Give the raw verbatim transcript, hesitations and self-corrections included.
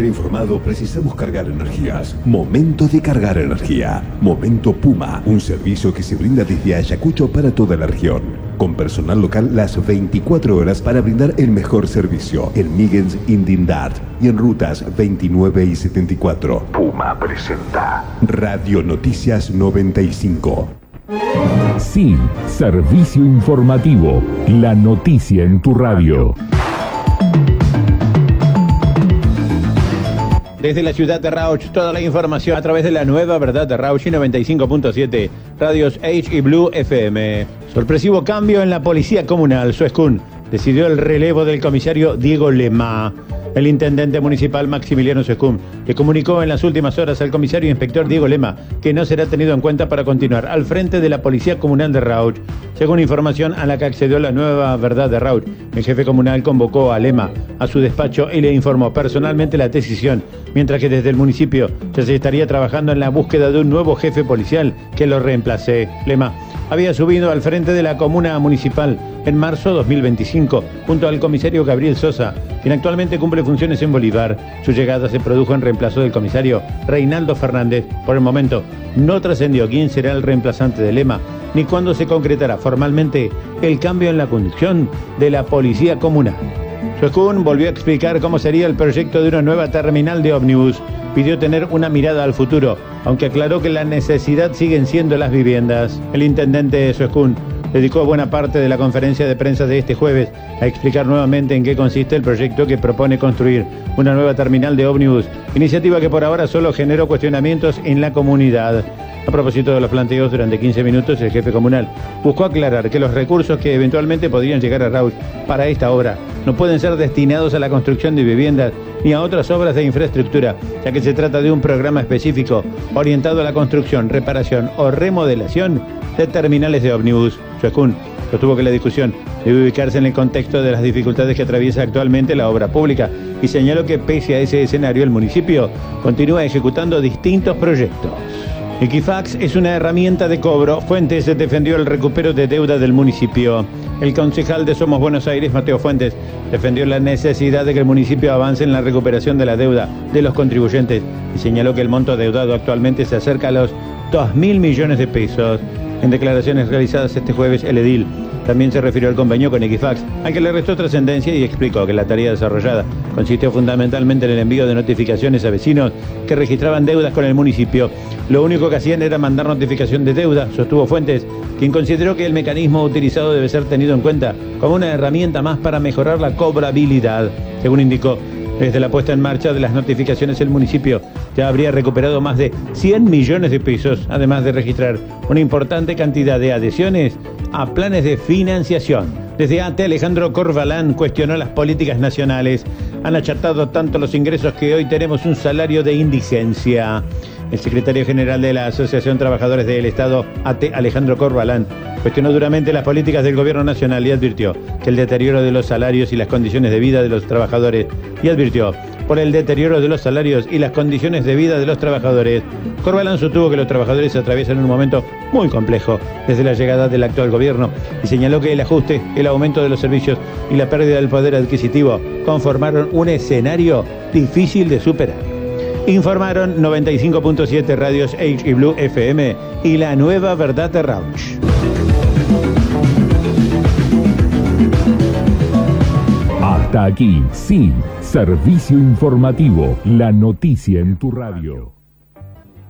estar informado precisamos cargar energías. Momento de cargar energía. Momento Puma, un servicio que se brinda desde Ayacucho para toda la región. Con personal local las veinticuatro horas para brindar el mejor servicio. En Miguens Indindart y en rutas veintinueve y setenta y cuatro. Puma presenta Radio Noticias noventa y cinco. Sí, servicio informativo. La noticia en tu radio. Desde la ciudad de Rauch, toda la información a través de la nueva verdad de Rauch y noventa y cinco punto siete, radios H y Blue F M. Sorpresivo cambio en la policía comunal. Suescún decidió el relevo del comisario Diego Lema. El intendente municipal Maximiliano Suescún le comunicó en las últimas horas al comisario inspector Diego Lema que no será tenido en cuenta para continuar al frente de la policía comunal de Rauch. Según información a la que accedió la nueva verdad de Rauch, el jefe comunal convocó a Lema a su despacho y le informó personalmente la decisión, mientras que desde el municipio ya se estaría trabajando en la búsqueda de un nuevo jefe policial que lo reemplace. Lema había subido al frente de la comuna municipal en marzo de dos mil veinticinco, junto al comisario Gabriel Sosa, quien actualmente cumple funciones en Bolívar. Su llegada se produjo en reemplazo del comisario Reinaldo Fernández. Por el momento, no trascendió quién será el reemplazante de Lema, ni cuándo se concretará formalmente el cambio en la conducción de la policía comunal. Suescún volvió a explicar cómo sería el proyecto de una nueva terminal de ómnibus. Pidió tener una mirada al futuro, aunque aclaró que la necesidad siguen siendo las viviendas. El intendente Suescún dedicó buena parte de la conferencia de prensa de este jueves a explicar nuevamente en qué consiste el proyecto que propone construir una nueva terminal de ómnibus, iniciativa que por ahora solo generó cuestionamientos en la comunidad. A propósito de los planteos, durante quince minutos el jefe comunal buscó aclarar que los recursos que eventualmente podrían llegar a Rauch para esta obra no pueden ser destinados a la construcción de viviendas ni a otras obras de infraestructura, ya que se trata de un programa específico orientado a la construcción, reparación o remodelación de terminales de ómnibus. Suescún sostuvo que la discusión debe ubicarse en el contexto de las dificultades que atraviesa actualmente la obra pública y señaló que pese a ese escenario el municipio continúa ejecutando distintos proyectos. Equifax es una herramienta de cobro. Fuentes defendió el recupero de deuda del municipio. El concejal de Somos Buenos Aires, Mateo Fuentes, defendió la necesidad de que el municipio avance en la recuperación de la deuda de los contribuyentes y señaló que el monto adeudado actualmente se acerca a los dos mil millones de pesos. En declaraciones realizadas este jueves, el edil también se refirió al convenio con Equifax, al que le restó trascendencia y explicó que la tarea desarrollada consistió fundamentalmente en el envío de notificaciones a vecinos que registraban deudas con el municipio. Lo único que hacían era mandar notificación de deuda, sostuvo Fuentes, quien consideró que el mecanismo utilizado debe ser tenido en cuenta como una herramienta más para mejorar la cobrabilidad. Según indicó, desde la puesta en marcha de las notificaciones, el municipio ya habría recuperado más de cien millones de pesos, además de registrar una importante cantidad de adhesiones a planes de financiación. Desde A T E, Alejandro Corvalán cuestionó las políticas nacionales. Han achatado tanto los ingresos que hoy tenemos un salario de indigencia. El secretario general de la Asociación Trabajadores del Estado, A T E, Alejandro Corvalán, cuestionó duramente las políticas del gobierno nacional y advirtió que el deterioro de los salarios y las condiciones de vida de los trabajadores, y advirtió por el deterioro de los salarios y las condiciones de vida de los trabajadores. Corvalán sostuvo que los trabajadores atraviesan un momento muy complejo desde la llegada del actual gobierno y señaló que el ajuste, el aumento de los servicios y la pérdida del poder adquisitivo conformaron un escenario difícil de superar. Informaron noventa y cinco punto siete radios H y Blue F M y la nueva verdad de Rauch. Hasta aquí, sí, servicio informativo, la noticia en tu radio.